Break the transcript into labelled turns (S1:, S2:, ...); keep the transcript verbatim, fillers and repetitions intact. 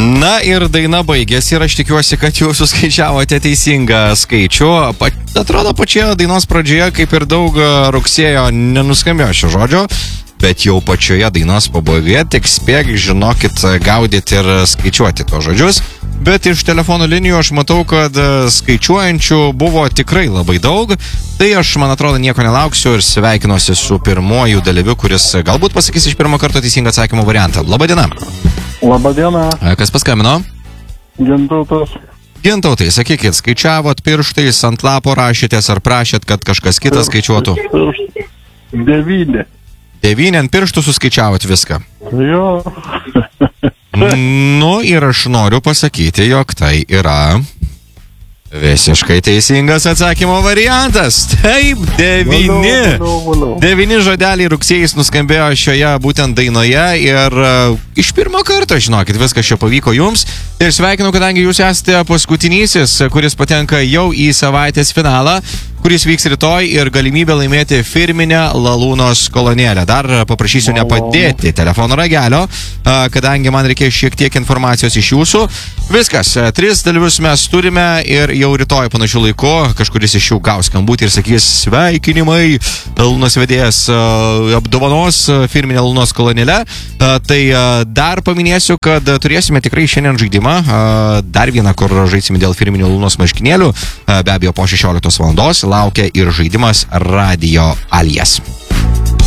S1: Na ir daina baigėsi ir aš tikiuosi, kad jūs suskaičiavote teisingą skaičių. Pa, atrodo, pačioje dainos pradžioje, kaip ir daug rugsėjo, nenuskambėjo šio žodžio, bet jau pačioje dainos pabaigoje tik spėk, žinokit, gaudyti ir skaičiuoti tos žodžius. Bet iš telefono linijų aš matau, kad skaičiuojančių buvo tikrai labai daug. Tai aš, man atrodo, nieko nelauksiu ir sveikinuosi su pirmuoju dalyviu, kuris galbūt pasakys iš pirmo karto teisingą atsakymo variantą. Labadiena.
S2: Labadiena.
S1: Kas paskambino?
S2: Gintautas.
S1: Gintautai, sakykit, skaičiavot pirštais, ant lapo rašytės ar prašėt, kad kažkas kitas skaičiuotų?
S2: Devyni.
S1: Devyni ant pirštų suskaičiavot viską?
S2: Jo.
S1: Nu ir aš noriu pasakyti, jog tai yra visiškai teisingas atsakymo variantas. Taip, devyni.
S2: Valau, valau, valau.
S1: Devyni žodeliai rugsėjais nuskambėjo šioje būtent dainoje ir uh, iš pirmo karto, žinokit, viskas čia pavyko jums. Ir sveikinu, kadangi jūs esate paskutinysis, kuris patenka jau į savaitės finalą, kuris vyks rytoj ir galimybė laimėti firminę Lalūnos kolonėlę. Dar paprašysiu nepadėti telefono ragelio, kadangi man reikės šiek tiek informacijos iš jūsų. Viskas, tris dalyvius mes turime ir jau rytoj panašių laiku kažkuris iš jų gaus skambutį ir sakys sveikinimai, Lalūnos vedėjas apdovanos firminę Lalūnos kolonėlę. Tai dar paminėsiu, kad turėsime tikrai šiandien žaidimą, dar vieną, kur žaisime dėl firminių Lalūnos marškinėlių, be abejo po šešioliktos valandos. Laukia ir žaidimas Radio Alias.